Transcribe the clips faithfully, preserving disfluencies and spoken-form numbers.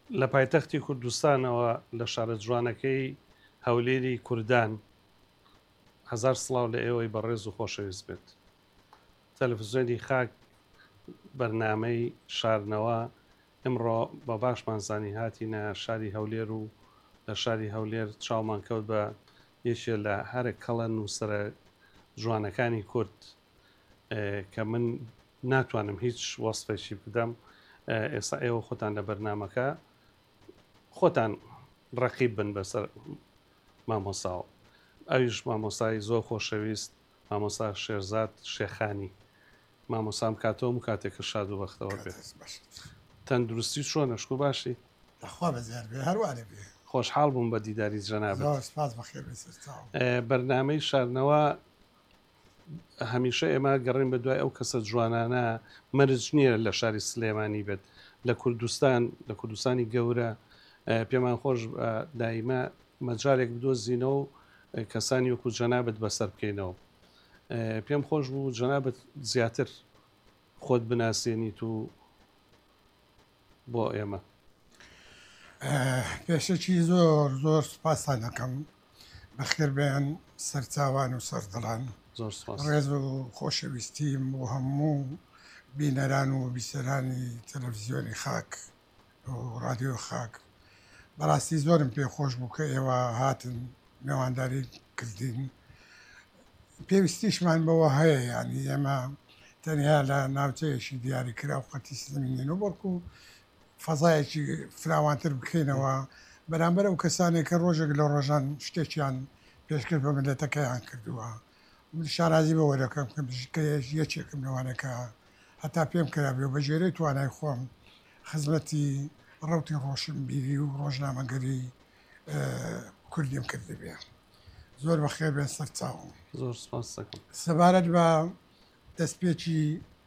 لە پایتەختی کوردستانەوە لە شارە جوانەکەی هەولێری کوردان هەزار سڵاو لە ئێوەی بەڕێز و خۆشەویست بێت. تەلەڤیزیۆنی خاک بەرنامەی شارنەوە ئەمڕۆ بە باشمانزانی هاتیە شاری هەولێر و لە شاری هەولێر چاومان کەوت بە یەکێ لە هەرە کەڵەن و سرە جوانەکانی کورد کە من ناتوانم هیچ وەسفێکی بدەم. ئێستا ئێوە خۆتان لە بەرنمەکە خۆتان ڕقیب بن بەسەر مامۆساوە. ئەویش مامۆسای زۆر خۆشەویست مامۆسا شێرزاد شێخانی مامۆسام کاتۆم کاتێکە شاد و بەختەوە بێت. تەندروستی چۆنە شکو باشی؟ خۆشحاڵ بووم بە دیداری جەنابەت. بەرنامەی شارنەوە هەمیشە ئێمە گەڕین بە دوای ئەو کەسە جوانانە مەرج نییە لە شاری سلێمانی بێت لە کوردستان لە کوردستانی گەورە پێمان خۆش دایمە مەجارێک بدۆزینەوە و کەسانی وەکو جەنابەت بەسەر بکەینەوە. پێم خۆش بوو جەنابەت زیاتر خۆت بناسیێنیت و بۆ ئێمە. پێشەکی زۆر زۆر سوپاسان دەکەم بەخێر بێن سەرچاوان و سەردەڵان زۆر ڕێز و خۆشەویستیم و هەموو بینەران و بیسەرانی تەلەڤیزیۆنی خاک و ڕادیۆ خاک. بەڕاستی زۆرم پێ خۆش بوو کە ئێوە هاتن میێوانداری کردین. پێویستیشمان بەوە هەیە ینی ئێمە تەنیا لە ناوچەیەکی دیاریکرا و قەتی سلمینین و بەڵکو فەزایەکی فراوانتر بکەینەوە بەرامبەر ئەو کەسانێک کە ڕۆژێک لە ڕۆژان شتێکیان پێشکرد بە ملەتەکەیان کردووە. من شارازی بەوە دەکەم کە یەکێکم لەوانەکە هەتا پێم کرابێ و بەژێرەی توانای خۆم خزمەتی ڕوتی ڕۆشنبیری و ڕۆژنامەگەری کوردیم کردبێ. زۆر بەخێر بێن سەرچاوم. زۆر سپاس دەکەم. سەبارەت بە دەستپێکی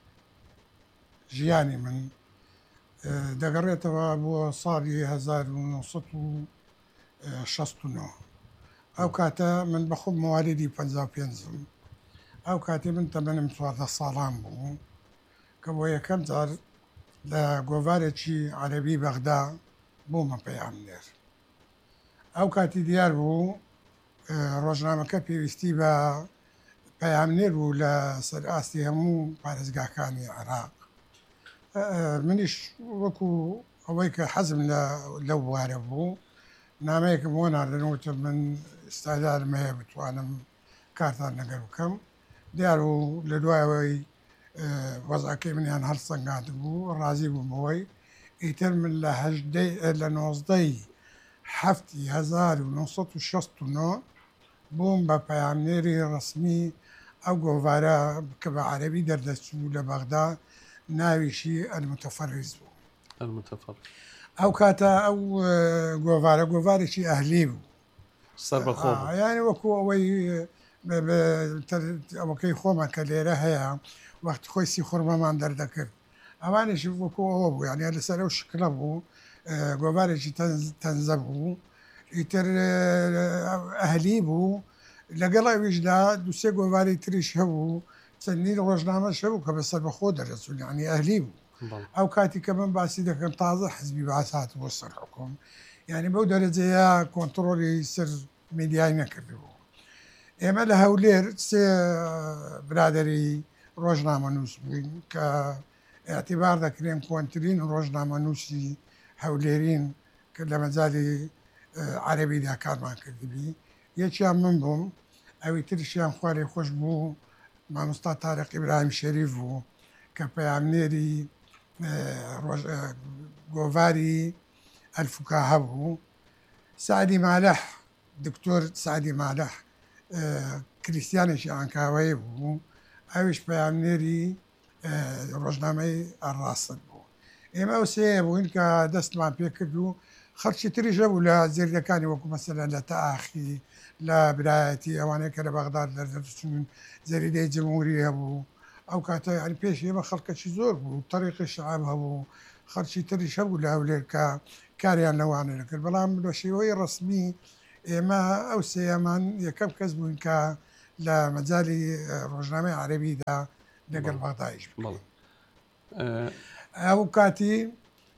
ژیانی من دەگەڕێتەوە بۆ ساڵی هەزار و نۆسەد و شەست و نۆ. ئەو کاتە من بەخۆم موالیدی پەنجا و پێنجم. ئەو کاتی من تەمەنم چواردە ساڵان بوو کە بۆ یەکەم جار لە گۆڤارێکی عەرەبی بەغدا بوومە پەیامنێر. ئەو کاتی دیار بوو ڕۆژنامەکە پێویستی بە پەیامنێر بوو لە سەر ئاستی هەموو پارێزگاکانی عێراق. منیش وەکو ئەوەی کە حەزم لەو وارە بوو نامەیەکم بۆ ناردنەوەتە من ئستادارم هەیە بتوانم کارتان لەگەڵ بکەم. دیار و لە دوایەوەی وەزعەکەی منیان هەڵسەنگات بوو ڕازی بوومەوەی ئیتر من لە لە نۆزدەی هەفتی هەزار و نۆسەد و شەست و نۆ بووم بە پەیامنێری ڕسمی ئەو گۆڤارە کە بە عەرەبی دەردەچوو لە بەغدا ناویشی ئەلموتەفەڕیز بوو. ئەلموتەفەڕیز ئەو کاتە ئەو گۆڤارە گۆڤارێکی ئەهلی بوو سەر بەخۆ یانی وەکو ئەوەی ئەوەکەی خۆمان کە لێرە هەیە وەختی خۆی سی خوڕمەمان دەردەکرد ئەوانێکی وەکو ئەوە بوو یانیا لەسەر ئەو شکلە بوو گۆڤارێکی تەنزە بوو ئیتر ئەهلی بوو لەگەڵ ئەویشدا دووسێ گۆڤاری تریش هەبوو چەندین ڕۆژنامەش هەبوو کە بەسەر بەخۆ دەرەچوون ینی ئەهلی بوو. ئەو کاتی کە من باسی دەکەم تازە حزبی باس هات بۆ سەر حکوم ینی بەو دەرەجەیە کۆنتترۆلی سەر میدیای نەکردبوو. ئێمە لە هەولێر سێ برادری ڕۆژنامە نووس بووین کە ئاعتیبار دەکرێن کۆنتترین ڕۆژنامە نووسی هەولێرین کە لە مەجای عەرەبیدا کارمان کردبی. یەکیان من بووم ئەوی تریشیان خوارێ خۆش بوو مامۆستا تارق ئیبراهیم شەریف بوو کە پەیامنێری گۆڤاری ئەلفوکاهە بوو. سعدی مالەح دکتۆر سعدی مالەح کریسیانێکی ئەنکاوەیە بوو ئەویش پەیامنێری ڕۆژنامەی ئەڕاستن بوو. ئێمە ئەو سێ بووین کە دەستمان پێ کرد و خەڵکی تریش هەبوو لە زێردەکانی وەکو مەسەلەن لە تەئاخی لە برایەتی ئەوانەیە کە لە بەغداد دەردەچوون جەریدەی جمهوری هەبوو. ئەو کاتە ئەنی پێش ئێمە خەڵکەکی زۆر بوو تەریقی شعاب هەبوو خەڵکی تریش هەبوو لە هەولێر کە کاریان لەوانە دەکرد. بەڵام لە شێوەی ڕسمی ئێمە ئەو سێەمان یەکەم کەس بووین کە لە مەجای ڕۆژنامەی عەرەبیدا لەگەڵ بەغدایش بوو. ئەو کاتی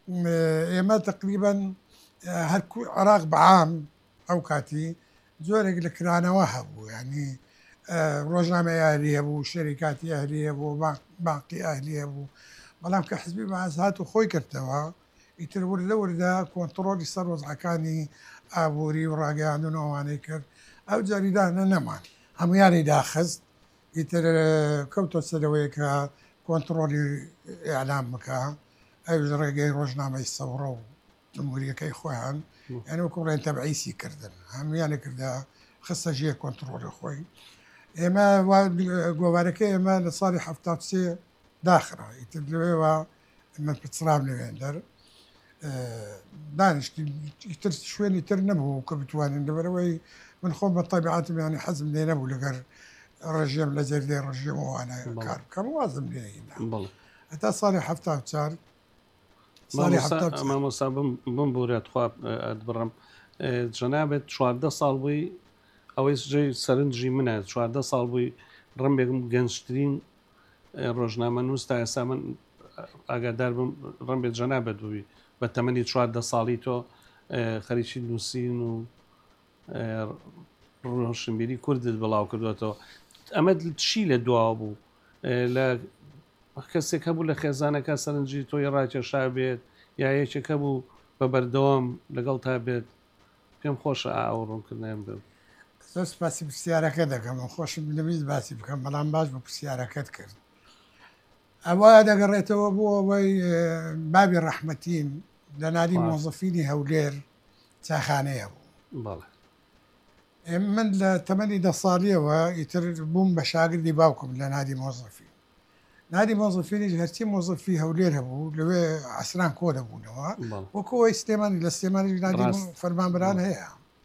ئێمە تقریبا هەر عراق بەعام ئەو کاتی زۆرێک لە کرانەوە هەبوو ینی ڕۆژنامە یاری هەبوو شەریکاتی ئەهلی هەبوو باقی ئەهلی هەبوو بەڵام کە حزبی بەعاز هات و خۆی کردەوە ئیتر وردە وردە کۆنتترۆلی سەر وەزعەکانی ئابووری و ڕاگەیاندن ئەوانەی کرد ئەو جاریدانە نەمان هەمویانی داخست ئیتر کەوتۆ سەرەوەی کە کۆنتترۆلی ئیعلام بکە ئەو ڕێگەی ڕۆژنامەی سەوڕە و جمهوریەکەی خۆیان یعنی وەکو ڕێن تەبعیسی کردن هەمویانە کردە خستە ژێر کۆنتترۆلی خۆی ئێمە گۆوارەکەی ئێمە لە ساڵی هەفتاد و سێ داخرا ئیتر لەوێەوە ئمە پچرام لەوێندەر دانیشتی ئیتر شوێنی تر نەبوو کە بتوانین لەبەرەوەی من خۆم بە تەبیعاتم ینی حەزم لێ نەبوو لەگەر ڕژێم لە جێردەی ڕژێمەوانە کار بکەم وازم لێیدا هەتا ساڵی هەفتاد و چوار مامۆستا بم بورێت خوا بڕم جەنابێت چواردە ساڵ بووی ئەوەی سژەی سەرنجی منە چواردە ساڵ بووی ڕمێکم گەنجترین ڕۆژنامە نووس تا ئێستا من ئاگادار بم ڕمبێت جەنابێت بووی بە تەمەنی چواردە ساڵی تۆ خەریکی نووسین و ڕۆشنبیری کوردت بڵاو کردوێتەوە ئەمە چی لە دواوە بوو لە کەسێک هەبوو لە خێزانەکە سەرنجی تۆی ڕاکێشا بێت یا یەکێکە بوو بە بەردەوام لەگەڵ تا بێت پێم خۆشە ئاو ڕوونکردنیان بێت زۆر سپاسی پرسیارەکە دەکەم خۆشم لەویست باسی بکەم بەڵام باش بە پرسیارەکەت کرد ئەوە دەگەڕێتەوە بۆ ئەوەی بابی ڕەحمەتین لە نادی مۆزەفینی هەولێر چاخانەیە بوو من لە تەمەنی دە ساڵیەوە ئیتر بووم بە شاگردی باوکم لە نادی مۆزەفی نادی مۆزەفینیش هەرچی مۆزەفی هەولێر هەبوو لەوێ عسران کۆ دەبوونەوە وەکەوەی سلێمانی لە سلێمانی نادی فەرمانبەران هەیە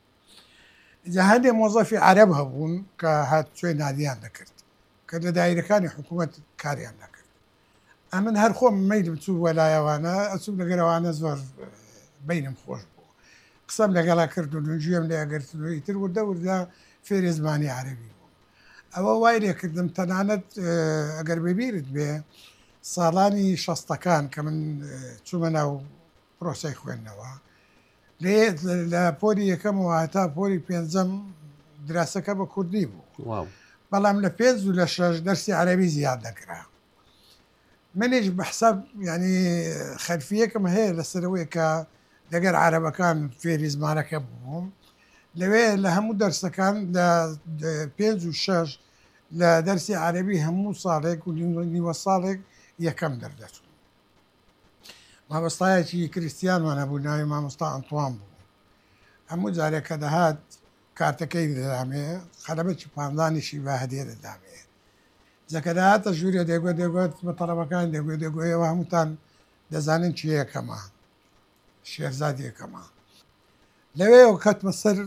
جا هەندێک مۆزەفی عەرەب هەبوون کە هات کوێی نادیان دەکرد کە لە دایرەکانی حکوومەت کاریان نەکرد ئەمن هەر خۆم مەیلم چوو وەلایەوانە ئەچوو لەگەرەوانە زۆر بینم خۆش بوو قسەم لەگەڵا کرد و نوێژیم لێ ئەگەرتنەوە ئیتر وردە وردە فێری زمانی عەرەبی بوو ئەوە وای لێکردم تەنانەت ئەگەر ببیرت بێ ساڵانی شەستەکان کە من چوومە ناو پرۆسەی خوێندنەوە لە پۆلی یەکەمەوە هەتا پۆلی پێنجەم دراسەکە بە کوردی بوو بەڵام لە پێنج و لە شەش دەرسی عەرەبی زیاد دەکرا منیش بەحساب ینی خەلفیەکەم هەیە لەسەرەوەی کە دەگەر عەرەبەکان فێری زمانەکە بووم لەوێ لە هەموو دەرسەکان لە پێنج و شەش لە دەرسی عەرەبی هەموو ساڵێک و نیوە ساڵێک یەکەم دەردەچوو مامۆستایەکی کریسیانمان هەبوو ناوی مامۆستا ئەنتوان بوو هەموو جارێک کە دەهات کارتەکەی دەدامێ خەلەبەکی پاندانیشی بە هەدیە دەدامێ جەکە داهاتە ژوورێ دەیگوێ دەگوێت بە تەڵەبەکان دەگوێ دەگوێەوە هەمووتان دەزانن چی یەکەمە شێرزاد یەکەمە لەوێ و کەتمە سەر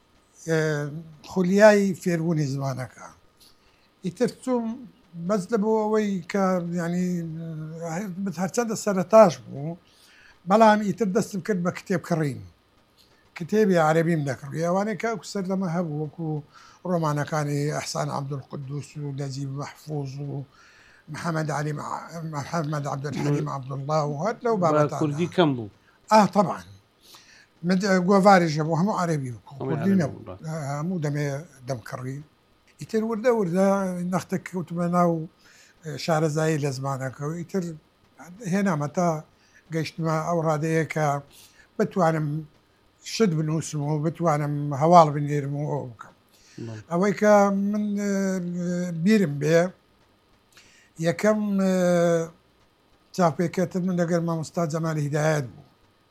خولیایی فێربوونی زمانەکە ئیتر چوم بەس لە بۆ ئەوەی کە ینی هەرچەندە سەرەتاش بوو بەڵام ئیتر دەستم کرد بە کتێب کڕین کتێبی عەرەبیم دەکڕی ئەوانەی کە ئەو سەر لەمە هەبوو وەکو ڕۆمانەکانی ئەحسان عەبدولقودوس و نەجیب مەحفوظ و محەممەد عەلی محەممەد عەبدولحەلیم عەبدوڵڵا و هات لەو بابەتان کوردی کەم بوو ئا طبعا گۆڤاریش بوو هەموو عەرەبی کوردی نەبوو هەموو دەمێ دەمکڕی ئیتر وردە وردە نەختە کەوتمە ناو شارەزایی لە زمانەکەەوە ئیتر هێنامە تا گەیشتمە ئەو ڕادەیە کە بتوانم شت بنووسم و بتوانم هەواڵ بنێرم و ئەو بکەم ئەوەی کە من بیرم بێ یەکەم چاپێکەتر من لەگەر مامۆستا جەمال هیدایەت بوو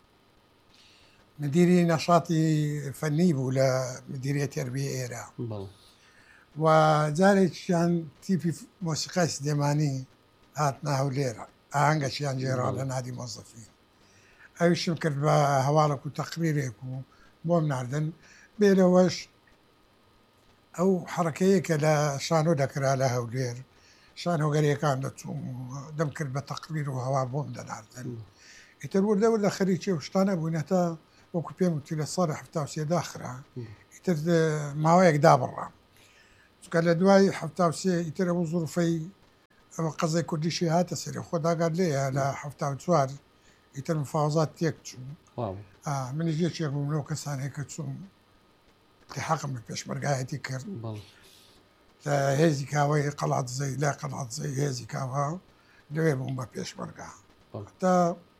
مدیری نەشاتی فەنی بوو لە مدیریە تەربیە ئێرە و جارێکیان تیپی مۆسیقای سلێمانی هاتنە هەولێرە ئاهەنگەشیان جێڕا لە نادی مۆزەفی ئەویشم کرد بە هەواڵک و تەقریرێک و بۆم ناردن بێرەوەش ئەو حەڕەکەیە کە لە شانۆ دەکرا لە هەولێر شانۆگەریەکان دەچوم دەم کرد بە تەقریر و هەوا بۆم دەناردن ئیتر وردەوە لە خەریکی و شتانە بووینەتە وەکو پێم وتی لە ساڵی هەفتا و سێ داخرا ئیتر ماوەیەک دابڕام چکە لە دوای هەفتا و سێ ئیتر ئەو زوڵفەی ئەوە قەزای کوردیشی هاتە سەری خۆ داگات لێیە لە هەفتا و چوار ئیتر مفاوزات تێک چوون واو منی جێکێک بووم لەو کەسانێک کە چوون حەقم بە پێشمەرگایەتی کرد بەڵێ لە هێزی کاوەی قەڵات زەی لا قەڵات زەی هێزی کاوە لەوێ بووم بە پێشمەرگا تا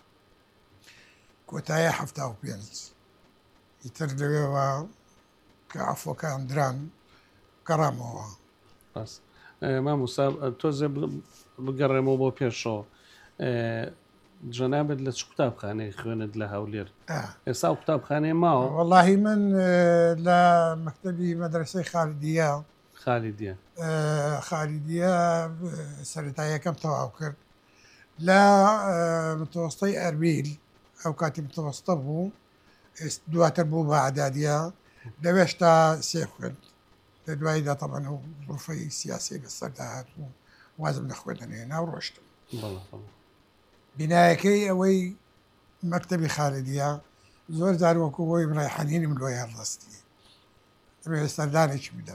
کۆتایە هەفتا و پێنج ئیتر لەوێەوە کە ئەفۆکان دران گەڕامەوە ڕاست مامۆستا تۆزێ بگەڕێمەوە بۆ پێشەوە جەنابەت لە چ قوتابخانەی خوێنت لە هەولێر ئێستا و قوتابخانەی ماوە وەڵاهی من لە مەکتەبی مەدرسەی خالیدیە خالیدیە خالیدیە سەرەتاییەکەم تەواو کرد لە متوەستەی ئەربیل ئەو کاتی متوەستە بوو دواتر بوو بە عەدادیە لەوێشتا سێ خوێن لە دواییدا تەمەن و ظروفەی سیاسی بەسەردا هاتبوو وازم لە خوێندنێنا و ڕۆشتم بینایەکەی ئەوەی مەکتەبی خالیدیە زۆر جار وەکو بۆی ڕێحەنینم لۆ هەڵدەستی دەبێت سەردانێکی بدەم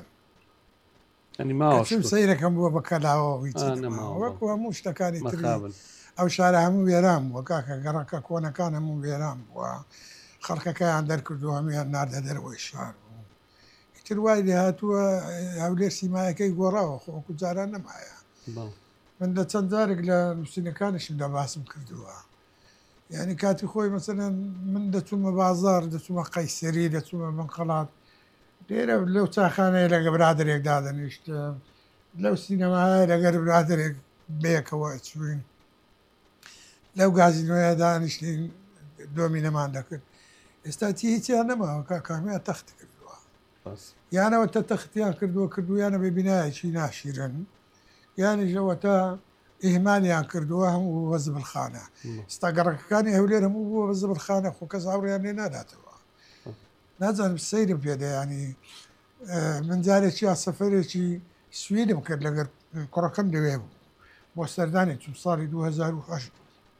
سەیرەکەم بووە بە کەلاوەوەی وەکو هەموو شتەکانی تری ئەو شارە هەموو وێران بووە کاکە گەڕەکە کۆنەکان هەموو وێران بووە خەڵکەکەیان دەرکردو هەمویان ناردە دەرەوەی شار بوو ئیتر وای لێ هاتووە هەولێر سیمایەکەی گۆڕاوە خۆکو جاران نەمایە من لە چەند جارێک لە نووسینەکانشم دە باسم کردووە یعنی کاتی خۆی مەسەلەن من دەچوومە بازار دەچوومە قەیسەری دەچوومە بنقەڵات لێرە لەو چاخانەیە لەگە برادێک دادەنیشتە لەو سینەماە لەگەر برادێک بەیەکەوە چوین لەو گازینۆیە دانیشتین دۆمینەمان دەکرد ئێستا چی هیچیان نەماوە کاکامیان تەخت کردووە یانەوە تە تەختیان کردووە کردویانە بە بینایەکی ناشیرن یانیژەوە تا ئیهمانیان کردووە هەموو وە زبلخانە ئستا گەڕەکەەکانی هەولێر هەموو بووە بە زبلخانە خۆ کەس هاوڕیان لێ ناداتەوە نازانم سەیرم پێدەیانی من جارێکی یا سەفەرێکی سوێدم کرد لەگەر کوڕەکەم لەوێ بوو بۆ سەردانی چوم ساڵی دوو هەزار و هەشت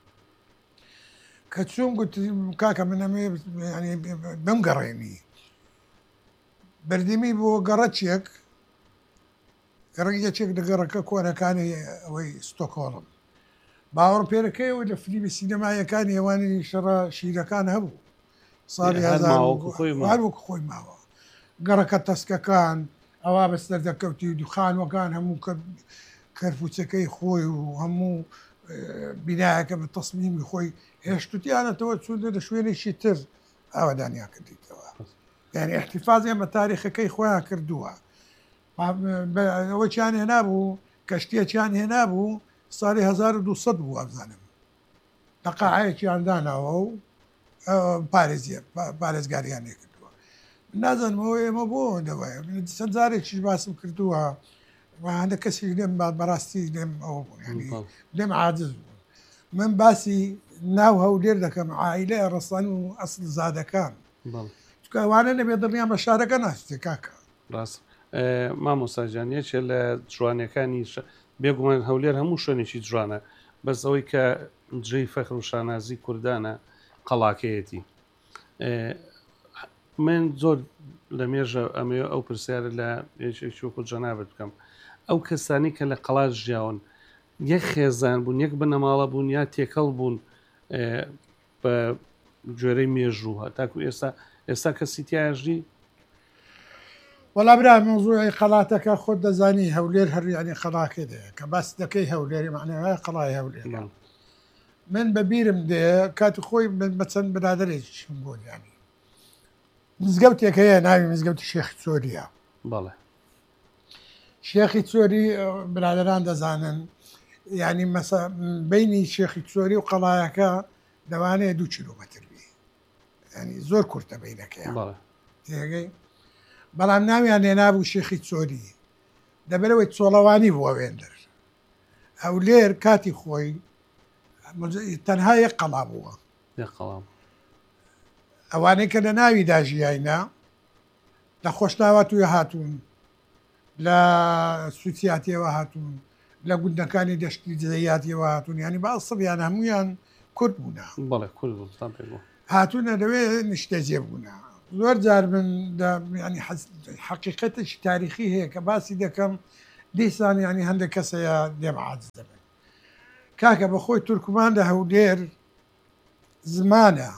کە چوم گوتی کاکە من ئەمێ بەم گەڕێنی بەردەمی بۆ گەڕەچێک گەڕێکێک لە گەڕەکە کۆنەکانی ئەوەی ستۆکۆڵم باوەڕ پێرەکەیەوە لە فلیمی سینەمایەکانی ئێوانی شەڕە شیرەکان هەبوو ساڵی هەروەکو خۆی ماوە گەڕەکە تەسکەکان ئەوا بەستەر دەکەوتی دوخانوەکان هەموو کەرپوچەکەی خۆی و هەموو بینایەکە بە تەسمیمی خۆی هێشتوتیانەتەوە چوونە لە شوێنێکی تر ئاوادانیا کردیتەوە یعنی احتیفازیان بە تاریخەکەی خۆیان کردووە ئەوەیان هێنابوو کەشتێکیان هێنابوو ساڵی هەزار و دووسەد بوو ئەبزانم لە قاعەیەکیان داناوە و پارێزیە پارێزگاریانێ کردووە نازانمەوە ئێمە بۆ دەوایە چەند جارێکیش باسم کردووە هەندە کەسی لێم بەڕاستی لێم ئەوە بوو لێم عاجز بوو من باسی ناو هەولێر دەکەم عائیلە ڕستان و ئەسڵ زادەکان چکەوانە نەبێ دڵنیان بە شارەکە ناستێ کاکە ڕاست مامۆستاجانیەکێ لە جوانەکانی بێگومان هەولێر هەموو شوێنێکی جوانە بەس ئەوەی کە جێی فەخر و شانازی کوردانە قەڵاکەیەتی من زۆر لە مێژە ئەمێ ئەو پرسیارە لە یەکێکوەکو جەنابەت بکەم ئەو کەسانی کە لە قەڵاش ژیاون یەک خێزان بوون یەک بنەماڵە بوون یا تێکەڵ بوون بە گوێرەی مێژووە تاکو ئێستا ئێستا کەسی تیاژی وەڵا برا مۆزوعی قەڵاتەکە خۆت دەزانی هەولێر هەریانی قەڵاکێ دەیە کە باس دەکەی هەولێری معنەوەی قەڵای هەولێر من بە بیرم دێ کاتی خۆی بە چەند برادێکیشم بۆ ینی مزگەوتێک هەیە ناوی مزگەوتی شێخی چۆریە بەڵێ شێخی چۆری برادەران دەزانن ینی بینی شێخی چۆری و قەڵایەکە دەوانەیە دوو کیلۆمەتر بی ینی زۆر کورتە بینەکەیان تێگەی بەڵام ناویان هێنابوو شێخی چۆری دەبەرەوەی چۆڵەوانی بووە وێندەر هەولێر کاتی خۆی تەنها یەک قەڵا بووە ئەوانەی کە لە ناوی داژیاینا لە خۆشناواتوی هاتوون لە سووتاتیەوە هاتوون لە گوندەکانی دەشتی جزەیاتیەوە هاتوون ینی باسڵیان هەمویان کورد بوونا هاتوونە لەوێ نیشتەجێ بوونا زۆر جار من ینی حەقیقەتێکی تاریخی هەیە کە باسی دەکەم دیسان ینی هەندێک کەسەیە لێم عاجز دەبن کاکە بەخۆی تورکمان لە هەولێر زمانە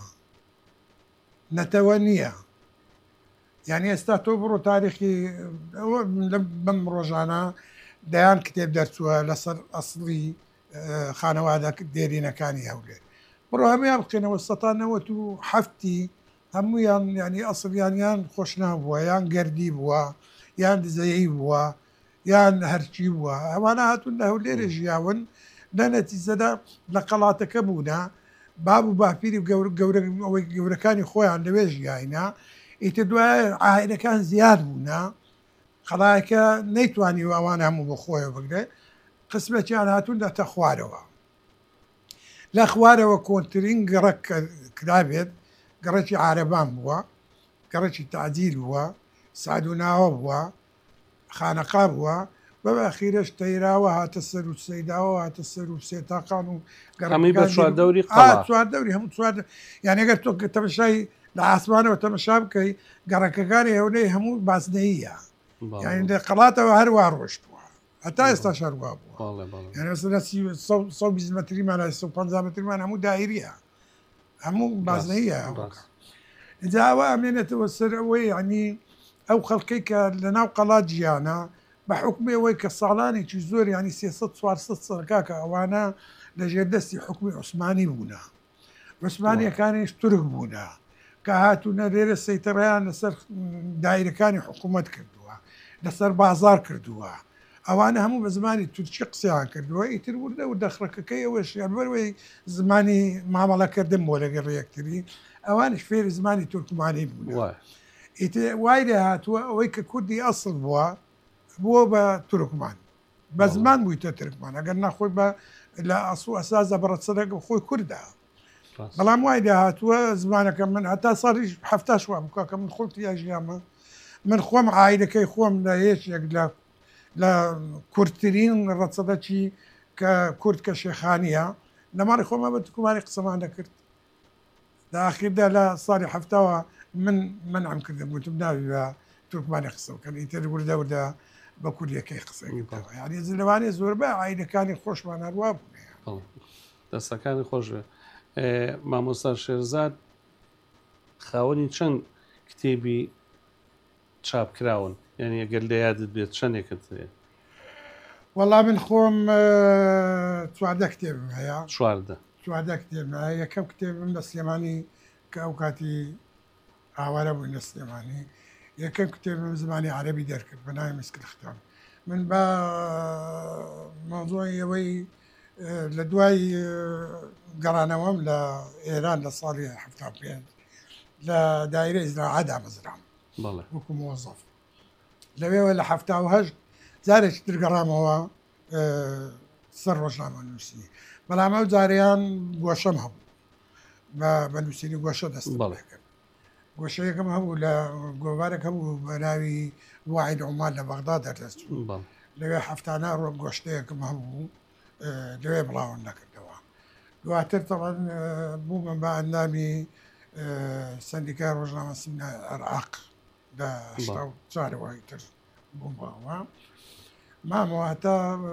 نەتەوە نییە. یعنی ئێستا تۆ بڕۆ تاریخی بەم ڕۆژانە دەیان کتێب دەرچووە لەسەر ئەسڵی خانەوادە دێرینەکانی هەولێر. بڕۆ هەمویان بکەنەوە سەتانەوەت و هەفتی هەمویان ینی ئەسڵیانیان خۆش نابووە، یان گەردی بووە، یان دزەیی بووە، یان هەرچی بووە. ئەوانە هاتوون لە هەولێرە ژیاون لە نەتیجەدا لە قەڵاتەکە بوونە، باب و باپیری ئەوەی گەورەکانی خۆیان لەوێ ژیاینا، ئیتر دوایە ئاهێنەکان زیاد بوونە، قەڵایەکە نەیتوانی ئەوان هەموو بە خۆیەوە بگرێ، قسمەتیان هاتوون دەتە خوارەوە. لە خوارەوە کۆنتترین گەڕک کرابێت گەڕێکی عارەبان بووە، گەڕێکی تعجیل بووە، سعد و ناوە بووە، خانەقا بووە، بە ئەخیرەش تەیراوە هاتە سەر و سەیداوە هاتە سەر و سێتاقان و گەڕەمی بە چواردەوری چواردەوری هەموو چوار یان ئەگەر تۆ تەمەشای لە ئاسمانەوە تەمەشا بکەی گەڕەکەکانی هەولێی هەموو بازنەیە، یانی لە قەڵاتەوە هەروە ڕۆشتووە هەتا ئێستا شەروا بووە سە بیست مەتریمان سە پەنجا مەتریمان هەموو دایریە، هەموو بازنەیە. اینجا ئەوە ئەمێنێتەوە سەر ئەوەی ینی ئەو خەڵکەی کە لە ناو قەڵات ژیانە بە حکومی ئەوەی کە ساڵانێکی زۆر ینی سێسەد چوارسەد سەرکاکە ئەوانە لەژێر دەستی حکومی عوسمانی بوونە، عوسمانیەکانیش تورک بوونە کە هاتوونە لێرە سەیتەڕیان لەسەر دایرەکانی حکوومەت کردووە، لەسەر بازار کردووە، ئەوانە هەموو بە زمانی تورکی قسەیان کردووە. ئیتر وردە و دەخڕەکەکەی ئەوەش بەروەی زمانی مامەڵەکردن بۆ لەگەڵ ڕێکتری، ئەوانش فێری زمانی تورکمانی بوون. وای لێ هاتووە ئەوەی کە کوردی ئەسڵ بووە بووە بە تورکمان، بە زمان بوویتە ترکمان، ئەگەر نەخۆی بە لە ئەسوو ئەساسە بەڕەتسەرەکە خۆی کووردا. بەڵام وای لێ هاتووە زمانەکە من هەتا ساڵی هەفتاش وام بکە کە من خۆڵتی یاژیامە من خۆم عایلەکەی خۆم لە هێچێک لە لە کورتترین ڕەچەدەکی کە کورد کە شێخانیە لەماڵی خۆمە بە تکومانی قسەمان دەکرد. داخیردا لە ساڵی هەفتاوە من منعم کردم گوتم ناوی بە تورکمانی قسە بکەن، ئیتر وردە وردە بە کوردیەکەی قسەکەوە. یعنی لەوانەیە زۆربەی عایلەکانی خۆشمان هەروە بوون. دەستەکانی خۆش بێ. مامۆستا شێرزاد خاوەنی چەند کتێبی چاپکراون، یعنی ئەگەر لە یادت بێت چەندێکت هەیە؟ وەڵام من خۆم چواردە کتێبم هەیە، چواردە چواردە کتێبم هەیە. یەکەم کتێبم لە سلێمانی کە ئەو کاتی ئاوارە بووین لە سلێمانی، یەکەم کتێبم زمانی عەرەبی دەرکرد بە ناوی مسکل ختام. من بە مەوزوعی ئەوەی لە دوای گەڕانەوەم لە ئێران لە ساڵی هەفتا و پێنج لە دایرە ئیزراعەدا مەزرام وەکو مۆزەف، لەوێوە لە هەفتا و هەشت جارێکی تر گەڕامەوە سەر ڕۆژنامە نووسینی، بەڵام ئەو جارەیان گۆشەم هەبوو بە نووسینی گۆشە دەست کرد. گۆشەیەکەم هەبوو لە گۆوارێک هەبوو بە ناوی واعید عومان لە بەغدا دەردەچوو، لەوێ هەفتانە ڕۆ گۆشتەیەکم هەبوو لەوێ بڵاوم نەکردەوە. دواتر تەڵەن بوومە بە ئەندامی سندیکای ڕۆژنامە سیمنای عێراق لە هەشتا و چوارەوەی تر بوومەوە مامەوە هەتا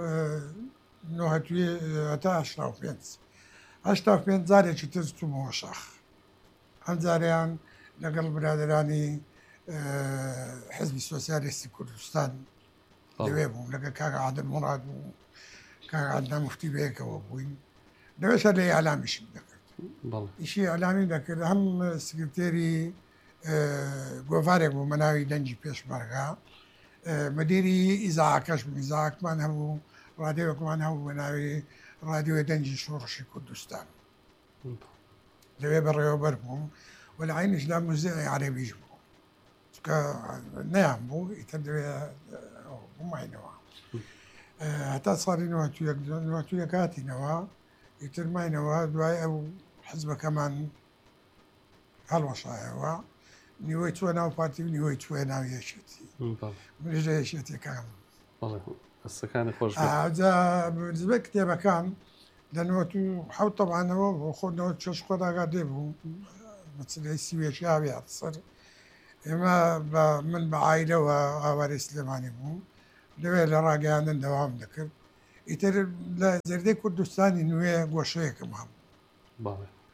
هەتا هەشتا و پێنج هەشتا و پێنج جارێکی تر چوومەوە شاخ. ئەم جاریان لەگەڵ برادرانی حزبی سۆسیالیستی کوردستان لەوێ بووم، لەگەڵ کاکە عادل موڕاد و کاکە عەدنان موفتی بەیەکەوە بووین. لەوێشە لە ئیعلامیشم دەکرد، ئیشی ئیعلامی دەکرد. هەم سکرتێری گۆڤارێک بوو بە ناوی دەنجی پێشمەرگا، مدیری ئیزاعەکەش بوو، ئیزاعەکمان هەبوو، ڕادیۆکمان هەبوو بە ناوی ڕادیۆی دەنجی شۆڕشی کوردستان، لەوێ بەڕێوەبەر بووم و لە عینیشدا موزەی عەرەبیش بوو چکە نەیان بوو ئیتر لەوێ بووماینەوە هەتا ساڵی نۆ کاتینەوە ئیتر ماینەوە. دوای ئەو حزبەکەمان هەڵوەشایەوە، نیوەی چوە ناو پارتی و نیوەی چوە ناو یەکێتی، منیش لە یەکێتیەکان دەستەکانی خۆش. زبێت کتێبەکان لە نۆت و حەوت تەبعانەوە بۆ خۆنەوە چێش خۆداگا دێ بوو مەسلەی سیوێکیاوی سەر ئێمە من بە عایلەوە ئاوارەی سلێمانی بوو، لەوێ لە ڕاگەیاندن دەوام دەکرد. ئیتر لە زەردەی کوردستانی نوێ گۆشەیەکم هەبوو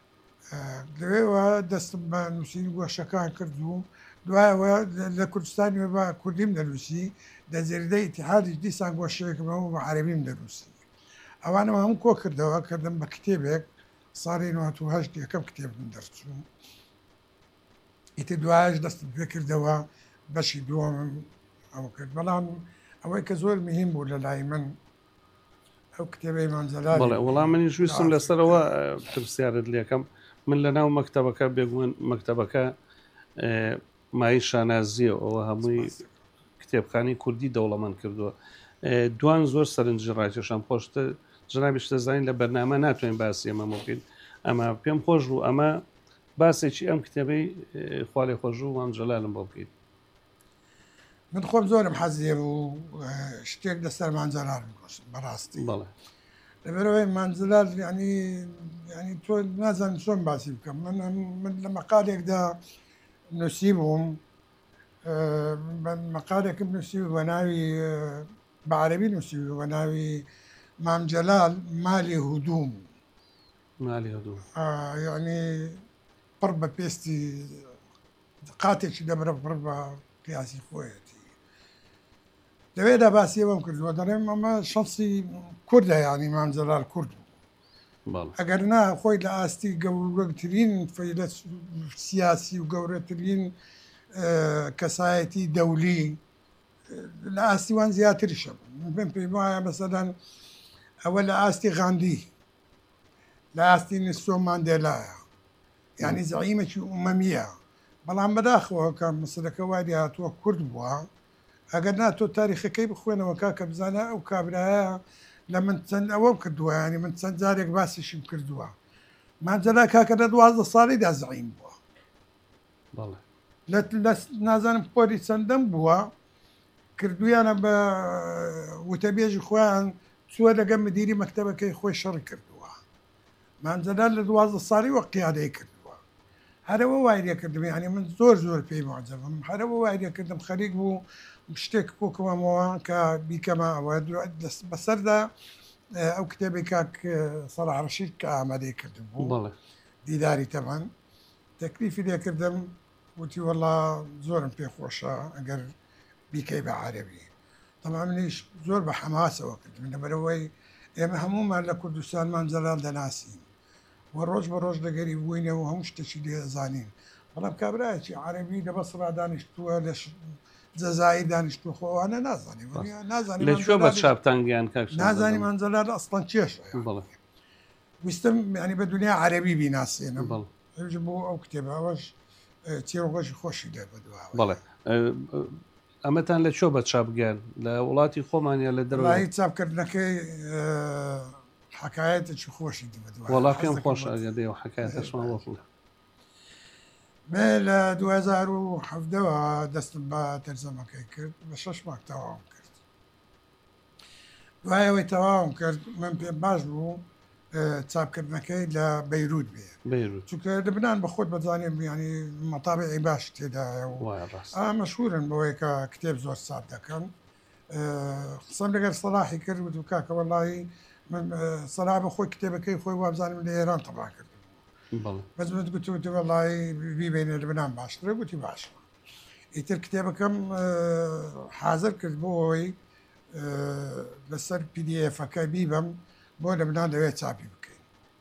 لەوێەوە دەستم بە نووسین گۆشەکان کرد و دوایەوە لە کوردستانی بە کوردیم دەنووسی دەزێردەی ئیتیحادی دیسان گۆشەیەکمەوە بە عەرەبیم دەنووسی ئەوانەوە هەموو کۆ کردەوە کردم بە کتێبێک ساڵی نۆهەشت یەکەم کتێبم دەرچوو ئیتر دوایش دەستم پێ کردەوە بەشی دووەمم ئەو کرد بەڵام ئەوەی کە زۆر مهم بوو لە لای من ئەو کتێبەی مانجەلال بەڵێ وەڵام منی ژویستم لەسەرەوە پرسیارت لێکم من لە ناو مەکتەبەکە بێگومان مەکتەبەکە مای شانازیە ئەوە هەمووی کتێبخانی کوردی دەوڵەمەند کردووە دوان زۆر سەرنجی ڕاکێشان خۆشتە جنابیش دەزانین لە بەرنامە ناتوانین باسی ئەمە بکەین ئەمە پێم خۆش بوو ئەمە باسێکی ئەم کتێبەی خوا لێ خۆش و مانجەلالم بۆ بکەیت من خۆم زۆرم حەزیە و شتێک لەسەر مانجەلال بگۆشم بەڕاستی بەڵێ لەبەرەوەی مانجەلال ینی ینی تۆ نازانم چۆن باسی بکەم من من لە مەقالێکدا نووسی بووم مەقالێکم نووسی بە ناوی بە عەرەبی نووسی بە ناوی مامجەلال مالی هودوم مالی هودوم یعنی پڕ بە پێستی قاتێکی دەبرە پڕ بە قیاسی خۆیەتی لەوێدا باسیەوەم کردووە دەڵێم ئەمە شەخسی کوردە ینی مامجەلال کورد بوو ئەگەر نا خۆی لە ئاستی گەورەترین فەیلە سیاسی و گەورەترین کەسایەتی دەولی لە ئاستیوان زیاتریشە من پێم پێم وایە مەسەلەن ئەوە لە ئاستی غاندی لە ئاستی نسۆ ماندێلایە یعنی زەعیمێکی ئومەمیە بەڵام بەداخەوە کە مەسەلەکە وای هاتووە کورد بووە ئەگەر ناتۆ تاریخەکەی بخوێنەوە کاکە بزانە ئەو کابرایە لە من چەند ئەوەم کردووە ینی من چەند جارێک باسیشم کردووە مانجەلا کاکە لە دوازدە ساڵیدا زەعیم بووە لە نازانم پۆری چەندەم بووە کردویانە بە وتەبێژی خۆیان چووە لەگەم مدیری مەکتەبەکەی خۆی شەڕ کردووە مانجەلال لە دوازدە ساڵی وە قیادەی کردووە هەرەوە وای لێکردم ینی من زۆر زۆر پێی معجەبم هەرەوە وای لێکردم خەریک بوو شتێک کۆکەوەمەوە کە بیکەمە ئەوە بەسەردا ئەو کتێبی کاک سەلاح ڕەشید کە ئامادەی کردم بوو دیداری تەمان تەکلیفی لێکردم وتی وەڵا زۆرم پێخۆشە ئەگەر بیکەی بە عەرەبی تەمان منیش زۆر بە حەماسەوە کردم لەبەرەوەی ئێمە هەمومان لە کوردستان مانجەلال دەناسین و ڕۆژ بە ڕۆژ لەگەری بووینەوە هەموو شتێکی لێزانین بەڵام کابراایکی عەرەبی لە بەسڕا دانیشتووە لە جەزایی دانیشتووە خۆوانە نازانانی نازانانی لەکوێ بە چاپتانگیان کاک نازانی مانجەلال ئەسڵەن چێشە ویستم ینی بە دنیا عەرەبی بیناسیێنم بۆ ئەو کتێبە ئەوەش چێوەژی خۆشی لێ بەدووە بەڵێ ئەمەتان لە چۆ بە چاپگەیان لە وڵاتی خۆمانە لە دەرەوەی چاپکردنەکەی حکایەتێکی خۆشی وڵا پێم خۆش ئەگەدێ و حکایەتەشمان وەخڵ مێ لە دوهزار و حەڤدەوە دەستم بە تەرجەمەکەی کرد بە شەش ماک تەواوم کرد دوایەوەی تەواوم کرد من پێم باش بوو چاپکردنەکەی لە بەیروت بێ چونکە لەبنان بە خۆت بەزانێن ینی مەتابعی باش تێدایە و مەشهورن بەوەی کە کتێب زۆر سات دەکەن قسەم لەگەر سەلاحی کرد و کاکە وەڵی من سەلاح بە خۆی کتێبەکەی خۆی وابزانم لە ئێران تەبا کرد بەزمت گوتی وەڵی بیبینێ لەبنان باشترە گوتی باشە ئیتر کتێبەکەم حازر کرد بۆ ئەوەی لەسەر پی دی ئێفەکە بیبم بۆ لەبنان دەوێت چاپی بکەین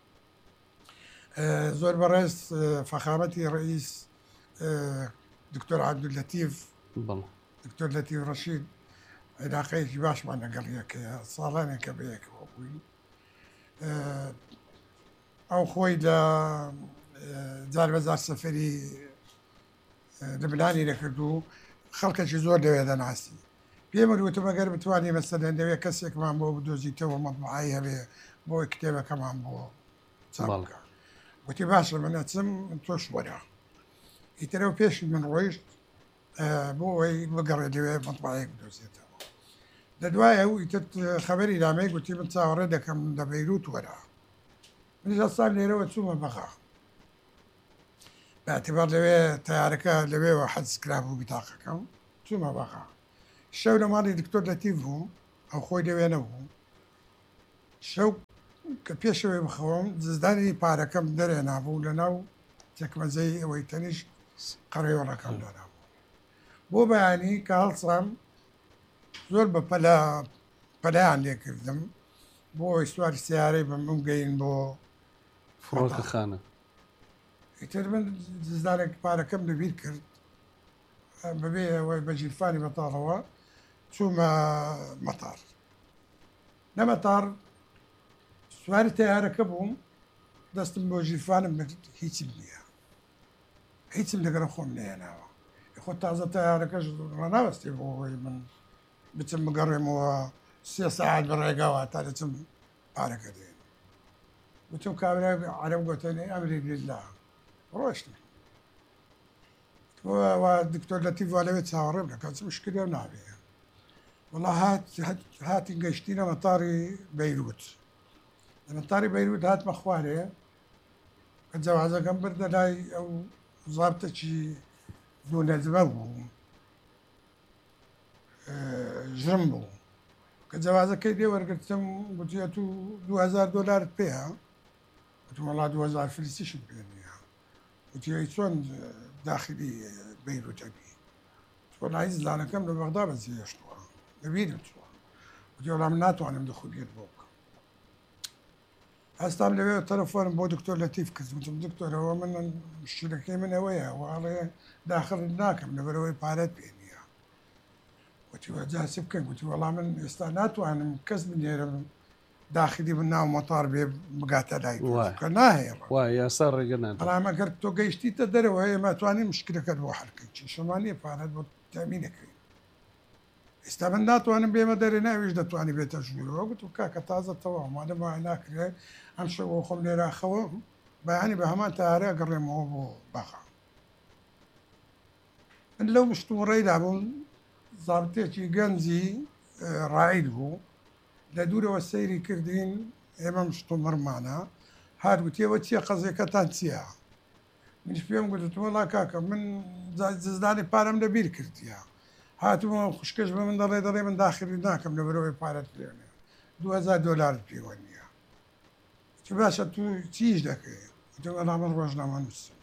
زۆر بەڕێز فەخامەتی ڕئیس دکتۆر عەبدولەتیف دکتۆر لەتیف ڕەشید عێلاقەیەکی باشمان لەگەڵ یەکەیە ساڵانێکە بەیەکەوە بووین ئەو خۆی لە جار بەجار سەفەری لەبنانی دەکرد و خەڵکێکی زۆر دەوێت دەناسی پێم وتم ئەگەر بتوانانی مەسەلەن دەوێت کەسێکمان بۆ بدۆزیتەوە مەطبوعایی هەبێ بۆ کتێبەکەمان بۆ چاڵکە وتی باشە من ئەچم تۆش وەرە ئیترەوە پێشی من ڕۆیشت بۆ ئەوەی بگەڕێ لەوێ مەطبوعەیەک بدۆزێتەوە لە دوایە و ئیتر خەبەری دامەی گوتی من چاوەڕێ دەکەم لە بەیروت وەرە منیش ئەسان لێرەوە چوومە بەغا بەئەتیبار لەوێ تەیارەکە لەوێەوە حەجز کرابوو بیتاقەکەم چوومە بەغا شەو لە ماڵی دکتۆر لەتیف بووم ئەو خۆی لەوێ نەبوو شەو کە پێشەوەی بخەوم زدانی پارەکەم دەرێ نابوو لە ناو تێکمەزەی ئەوەی تەنیش قڕێوەڕەکەم دانابوو بۆ بەیانی کە هەڵسام زۆر بە پەلا پەلایان لێکردم بۆ ئیسواری سیارەی بم بم گەین بۆ فڕۆکەخانە ئیتر من زدانێک پارەکەم لەبیر کرد بەبێ ئەوەی بە ژیرفانی بەتاڵەوە چوومە مەتار لە مەتار سواری تیارەکە بووم دەستم بۆ ژیرفانم هیچم نییە هیچم لەگەڵ خۆم نێناوە خۆ تازە تیارەکەش ڕناوەستی بۆ ئەوەی من بچم بگەڕێمەوە سێ سەعات بە ڕێگاوە تا دەچم پارەکە دێن وتم کابرا عەرەب گوتەنێ ئەمری لله ڕۆشتم دکتۆر لەتیڤ لەوێ چاوەڕێ بکە چ مشکلێ نابێ وڵا هات هاتی گەشتینە مەتاری بەیروت لە مەتاری بەیروت هاتمە خوارێ کە جەوازەکەم بردە لای ئەو زابتەکی دوو نەجمە بوو ژرم بوو کە جەوازەکەی دێ وەرگرتم گوتیەت و دوهزار دۆلارت پێە وتم وەڵا دوهزار فلیسیشم پێ نییە وتی چۆن داخلی بەیروتەبی وەڵا هیچ زانەکەم لە بەغدا بەجێهێشتووە لەبیرم چووە وتی وەڵا من ناتوانم دەخولێت بۆ بکەم هەستام لەوێ تەلەفۆنم بۆ دکتۆر لەتیف کرد وتم دکتۆرەوە من مشکلەکەی من ئەوەیە واڵێ داخڵت ناکەم لەبەرەوەی پارەت پێ نییە وتی وەجا چ بکەین وتی وەڵا من ئێستا ناتوانم کەس بنێرم داخلی من ناو مەتار بێ بگاتە لای کە ناهێڵ وای یاسا ڕێگە نادات بەڵامەگەر تۆ گەیشتیتە دەرەوە ئێمە توانین مشکلەکەت بۆ حەڵکەی چی شەمانیە پارەت بۆ تامینەکەین ئێستا من ناتوانم بێمە دەرێ ناویش دەتوانانی بێتە ژوورەوە گوت و کاکە تازە تەواو مادەما ناکرێت ئەم شەوە خۆم لێراخەوە بەیانی بە هەمان تارە گەڕێمەوە بۆ باخە من لەو مشتومڕێیدا بووم زابتێکی گەنجی ڕائید بوو لە دوورەوە سەیری کردین ئێمە مشتومڕمانە هات گوتیەوە چییە قەزیەکەتان چییە منش پێم گوتوە وڵا کاکە من جزدانی پارەم لەبیر کردیە هاتووە خوشکەش بە من دەڵێ دەڵێ من داخلی ناکەم لەبەرەوەی پارەت لێنێ دوهزار دۆلارت پێوە نییە چ باشە تو چیش دەکەی وتم وەڵا من ڕۆژنامە نووسم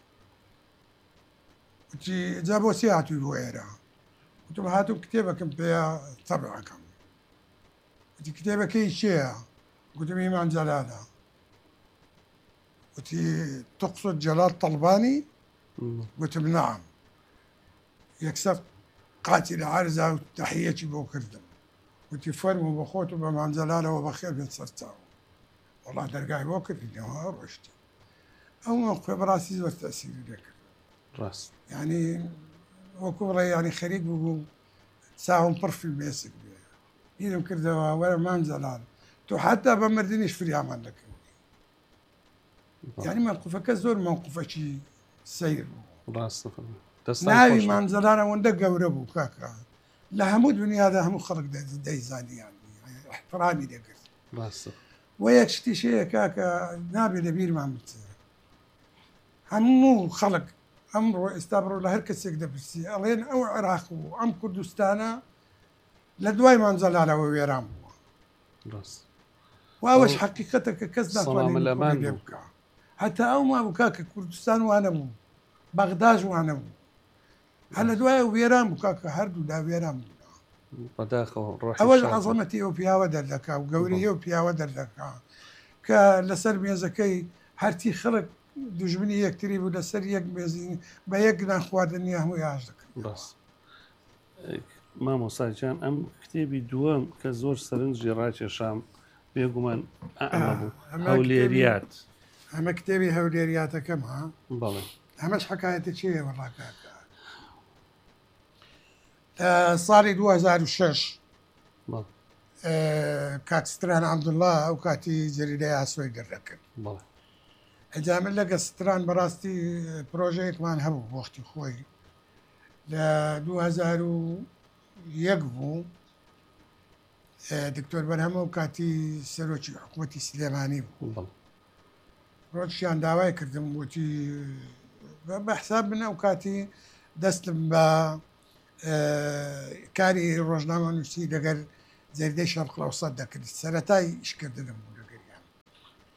وتی جا بۆ چی هاتووی بۆ ئێرە وتم هاتوو کتێبەکەم پێیە تەبعەکەم وتی کتێبەکەی چێیە گوتم ئیمان جەلالە وتی تقصد جەلال طەلبانی گوتم نەعەم یەکسەر قاتی لە عارزا و تەحیەتی بۆ کردم وتی فەرموو بە خۆت و بە مانجەلالەوە بەخێر بێت سەرچاوە وەڵا دەرگای بۆ کردینەوە ڕۆشتی ئەومە خوێ بەڕاستی زۆر تەسیری لێکرد ڕاست ینی وەکو بڵێ ینی خەریک بوو چاوم پڕ فیلمێسک بێ بیرم کردەوە وەرە مانجەلال تۆ حتا بە مردنیش فریامان دەکەوی ینی مەوقوفەکە زۆر مەوقوفەکی سەیر بوو ڕاستە ناوی مانجەلان ئەوەندە گەورە بوو کاکە لە هەموو دنیادا هەموو خەڵک دەیزانیان احترامی دەکرد ڕاستە وە یەک شتیشەیە کاکە نابێت لە بیرمان بچێ هەموو خەڵک ئەمڕۆ ئێستا بڕۆ لە هەر کەسێک دەپرسی ئەڵێن ئەو عێراق و ئەم کوردستانە لە دوای مانجەلالەوە وێران بووە ڕاست واوەش حەقیقەتە کە کەس ناتوانێت لێ بکە هەتا ئەو ما بوو کاکە کوردستان وانە بوو بەغداش وانە بوو هە لە دوایە وێران بوو کاکە هەردوو لا وێران بوو ئەوەش عەزەمەتی ئەو پیاوە دەردەکا و گەورەی ئەو پیاوە دەردەکا کە لەسەر مێزەکەی هەرتی خەڵک دوژمنی یەکتری بوو لەسەر یەک مێزین بە یەک گران خواردنی هەموو یاش دەکەن ڕاست مامۆستاجان ئەم کتێبی دووەم کە زۆر سەرنجی ڕاکێشام بێگومان ئەمە بوو هەولێریات ئەمە کتێبی هەولێریاتەکەم ها بەڵێ ئەمەش حکایەتە چیە وەڵاکاکە ساڵی دوهزار و شەش کاکستران عەبدوڵڵا ئەو کاتی جەریدەی ئاسۆی دەردەکرد بەڵێ ئەجامل لەگە ستران بەڕاستی پرۆژەیەکمان هەبوو وەختی خۆی لە دوهزار و یەک بوو دکتۆر بەرهەمە و کاتی سەرۆکی حکوومەتی سلێمانی بوو ڕۆژیان داوای کردم وتی بە حساب من ئەو کاتی دەستم بە کاری ڕۆژنامە نووسی لەگەر جەریدەی شەرق ئەوسەد دەکرد سەرەتای ئیشکردنم بوو لەگەریان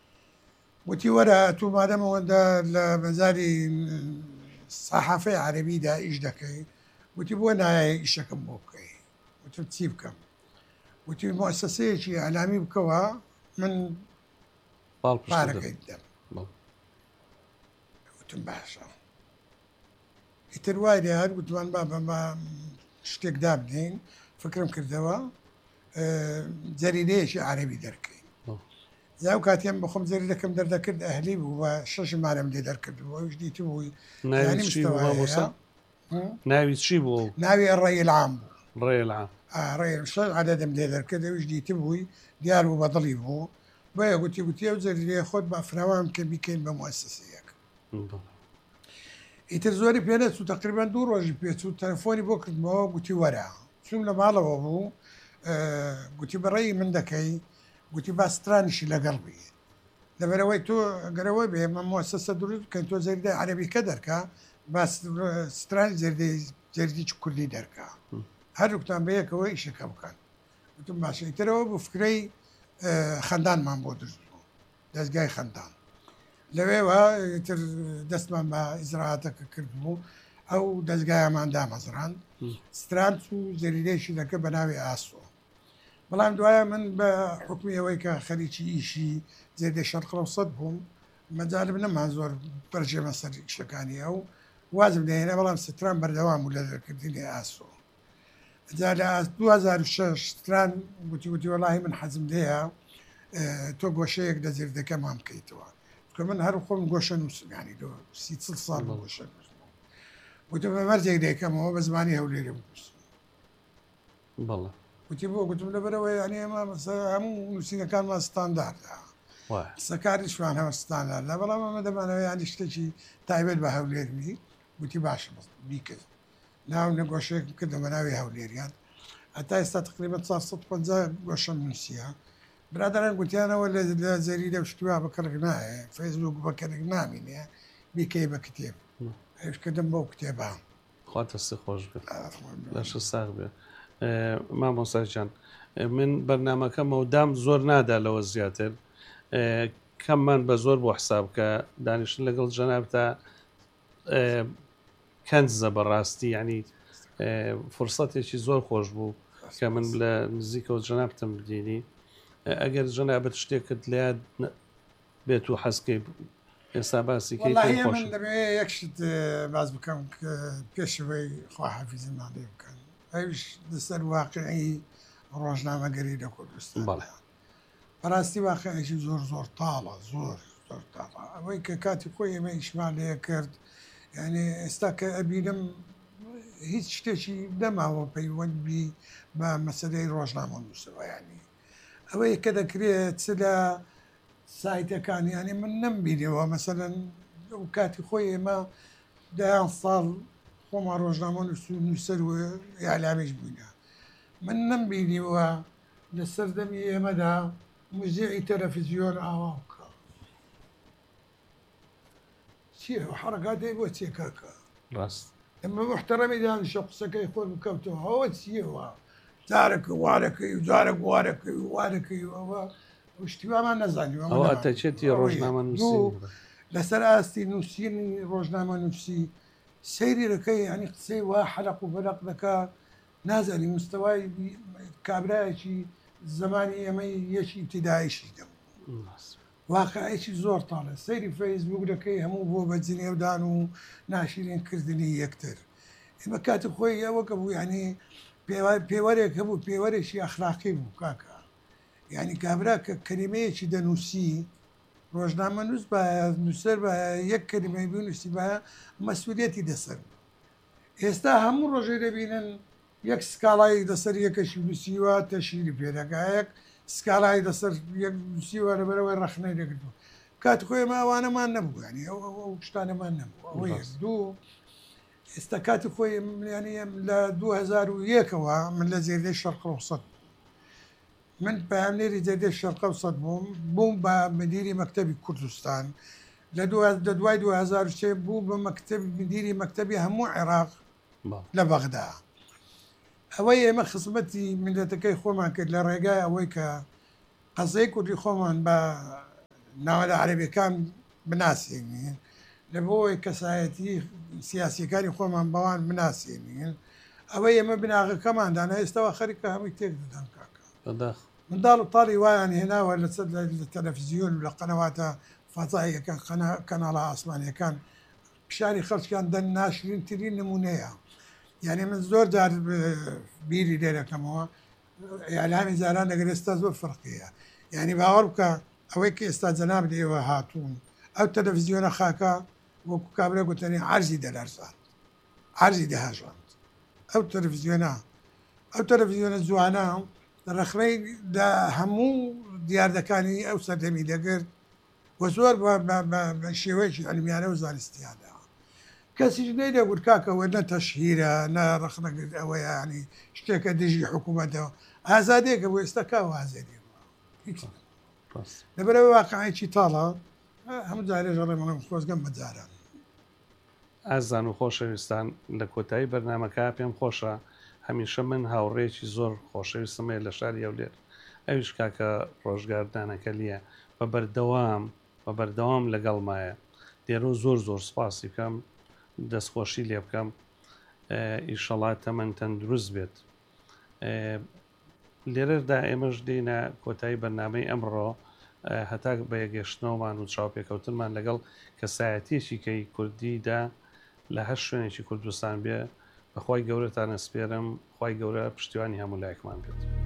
وتی وەرە تو مادەمەوەدا لە مەزاری ساحافەی عەرەبیدا ئیش دەکەی وتی بۆ نایە ئیشەکەم بۆ بکەی وتم چی بکەم وتی مؤسسەیەکی ئەعلامی بکەوە من باڵ پارەکەی بدەم وتم باشە ئیتر وای لێ هەر گوتوان با بەمە شتێک دابنین فکرم کردەوە جەریدەیەکی عەرەبی دەرکەین زاو کاتیان بخۆم زەری دەکەم دەردەکرد ئەهلی بوو بە شەش مارەم لێ دەرکردەوە ئەوش دیتی بووی ناوی چی بوو ناوی ڕێی العام بوو ڕێ ڕێ شەش عەدەدەم لێ دەرکرد ئەوش دیتی بووی دیار بوو بەدڵی بوو بۆیە گوتی گوتی ئەو جەریدەیە خۆت بە فراوان کە بیکەین بە مؤسسەیەک ئیتر زۆری پێنەچ و تقریبان دوو ڕۆژی پێچ و تەلەفۆنی بۆ کردمەوە گوتی وەرە چوم لە ماڵەوە بوو گوتی بەڕێی من دەکەی گوتی با سترانیشی لەگەڵ بی لەبەرەوەی تۆ گەرەوەی بێ مە مؤسسە دروست بکەین تۆ زەریدای عەرەبیکە دەرکا با سترانی زەریدەی جەریدی کوردی دەرکا هەردووکتان بەیەکەوە ئیشەکە بکەن وتم باشە ئیترەوە بۆ فکرەی خەندانمان بۆ دروست بوو دەستگای خەندان لەوێوە تر دەستمان بە ئیزراعاتەکە کرد بوو ئەو دەستگایەمان دامەزراند ستران و زەریدەیەکی دەکە بە ناوی ئاسۆ بەڵام دوایە من بە حکمی ئەوەی کە خەریکی ئیشی زێدە شەرقەوسەد بووم مەجالب نەمان زۆر بەرجێمە سەر شەکانی ئەو وازم دێنە بەڵام ستران بەردەوام بوو لە دەرکردنی ئاسۆ جا لە دو هەزار و شەش ستران گوتی گوتی وەڵاهی من حەزم لێیە تۆ گۆشەیەک لە زێردەکەمان بکەیتەوە کە من هەر خۆم گۆشە نووسگانی دۆ سی چل ساڵ گۆشە وتە بە مەرجێک دەیکەمەوە بە زمانی هەولێرە بنووسم بەڵێ وتی بۆ گوتم لەبەرەوەی ئەنی ئێمە هەموو نووسینەکانمان ستانداردە سەکاریشمان هەمە ستاندارد لە بەڵام ئەمە دەمانەوەی ینی شتێکی تایبەت بە هەولێرمی وتی باشە بیکرد ناو نەگۆشەیەک کردە بە ناوی هەولێریان هەتا ئێستا تقریبەت چوار سەد و پەنجا گۆشەم نووسیە برادران گوتیانەوە لە زەریدە شتوا بەکەڕک نایە فەیسبوک بەکەرێک نامینێ بیکەی بە کتێب ئەوشکردم بەو کتێبە خواتە سێ خۆش بێت لەش ساغ بێ مامۆستاجان من بەرنمەکەمە و دام زۆر نادا لەوە زیاتر کەممان بە زۆر بۆ حساب کە دانیشتن لەگەڵ جەناب تا کەنزە بەڕاستی ینی فرسەتێکی زۆر خۆش بوو کە من لە نزیکەوە جەنابتم بدینی ئەگەر جەنابەت شتێکت لە بێت و حەزکەی ئێستا باسی من دەبێ یەکشت باز بکەم پێشەوەی خواحافیزمان لێ بکەن ئەوش لەسەر واقعی ڕۆژنامەگەری لە کوردستان بەڕاستی واقعێکی زۆر زۆر تاڵە زۆر زۆر تاڵە ئەوەی کە کاتی خۆی ئێمە ئیشمان لێ کرد یعنی ئێستا کە ئەبیرم هیچ شتێکی نەماوە پەیوەندبی بە مەسەلەی ڕۆژنامە نووسەوە ینی ئەوەیە کە دەکرێت چ لە سایتەکان ینی من نەمبینەوە مەسەرەن ئەو کاتی خۆی ئێمە دایان ساڵ خۆمان ڕۆژنامە نووسەر و یالامیش بووینە من نەمبینیوە لە سەردەمی ئێمەدا موزیعی تەلەڤیزیۆن ئاوا بکە چیە حرەکاتی بۆ چێکەکە ڕاست ئەمە محتەرەمی دانیشە قسەکەی خۆت بکەوتەوە ئەوە چیەوە جارێکە وارەکەی و جارێک وارەکەی و وارەکەی ئەوە شتیوامان نەزانیوە ئەو ئەتەچێتی ڕۆژنامە نووسی لەسەر ئاستی نووسینی ڕۆژنامە نووسی سەیری دەکەی ئەنی قسەی وا حەلق و بەلق دەکا نازانی مستەوای کابرایەکی زمانی ئێمە یەکی ئیبتیداییشی دەبوو واقعەیەکی زۆر تاڵە سەیری فەیسبوک دەکەی هەموو بۆ بەجنێودان و ناشرینکردنی یەکتر ئێمە کاتی خۆی ئەوەکە بوو ینی پێوەرێک هەبوو پێوەرێکی ئەخلاقی بوو کاکە یعنی کابرا کە کەلیمەیەکی دەنووسی ڕۆژنامە نووس بە نووسەر بە یەک کەلیمەی بنووسی بە مەسئولیەتی دەسەر ئێستا هەموو ڕۆژێ دەبینن یەک سکاڵایی دەسەر یەکەشی نووسیوە تەشیری پێدەکایەک سکاڵایی دەسەر یەک نووسیوە لەبەرەوەی ڕەخنەی دەکردو کات خۆی ماوانەمان نەبوو ینی ئەو شتانەمان نەبوو ئەوە یەک دوو ئێستا کاتی خۆی ینی لە دوو هەزار و یەکەوە من لە زێردەی شەرقەوسەد من پامنێری زێردەی شەرقەوسەد بووم بووم بە مدیری مەکتەبی کوردستان لە دوای دوو هەزار و سێ بوو بە مەکتەب مدیری مەکتەبی هەموو عێراق لە بەغدا ئەوەی ئێمە خزمەتی ملەتەکەی خۆمان کرد لە ڕێگای ئەوەی کە قەزەی کوردی خۆمان بە ناوەدا عەرەبیەکان بناسیێنین لە بۆی کەسایەتی سیاسیەکانی خۆمان بەوان بناسیێنین ئەوە ئێمە بناغەکەماندانە ئێستاوە خەریکە هەمووی تێک دەدەن کاکە بەداخ منداڵ و تاڵی وایان هێناوە لە تەلەڤیزیۆن لە قەنەواتە فەزاییەکان کەناڵە ئاسمانیەکان پیشانی خەڵکیان دەن ناشرینترین نمونەیە یعنی من زۆر جار بیری لێرەکەمەوە ئەلامی زاران لەگەر ئێستا زۆر فەرقیە یعنی باوەڕ بکە ئەوەی کە ئێستا جەناب لە ئێوە هاتوون ئەو تەلەڤیزیۆنە خاکە وەکو کابرا گوتنی عەرزی دەلەرزان عەرزی دەهاژاند ئەو تەلەڤیزیۆنە ئەو تەلەڤیزیۆنە جوانە ڕخنەی هەموو دیاردەکانی ئەو سەردەمی دەگرت وە زۆر بە شێوەیەکی ئەلمیانە و زانستیاندا کەسیش نەی دەگوت کاکەوە نە تەشهیرە نە ڕخنەگرت ئەوەیە ینی شتێکە دژی حکوومەتەوە ئازادەیەکە بۆ ئێستا کا ئازادی لەبەرەوە واقعەیەکی تاڵە هەموو جارێ ژەڵێ خۆزگەم بەجاران ئازان و خۆشەویستان لە کۆتایی بەرنمەکە پێم خۆشە هەمیشە من هاوڕێکی زۆر خۆشەویستمێ لە شاری ئەولێر ئەویش کاکە ڕۆژگاردانەکە لیە بە بەردەوام بە بەردەوام لەگەڵمایە دێرە زۆر زۆر سپاسی بکەم دەستخۆشی لێ بکەم ئیشەڵات تەمەەن تەندروست بێت لێرەدا ئێمەش دێنە کۆتایی بەرنامەی ئەمڕۆ هەتا بە یەگەشتنەوەمان و چاوپێکەوتنمان لەگەڵ کەسایەتیەکی کەی کوردیدا لە هەر شوێنێکی کوردستان بێ بەخوای گەورەتان ئەسپێرم خی گەورە پشتیوانی هەموو لایەکمان بێت.